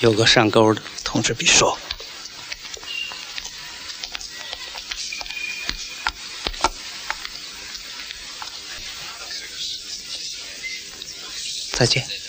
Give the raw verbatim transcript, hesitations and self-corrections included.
有个上钩的，同志必说。再见。